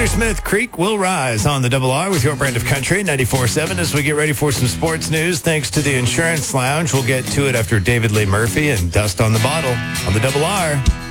Tanner Smith, Creek Will Rise on the Double R with your brand of country, 94.7. As we get ready for some sports news, thanks to the Insurance Lounge. We'll get to it after David Lee Murphy and Dust on the Bottle on the Double R.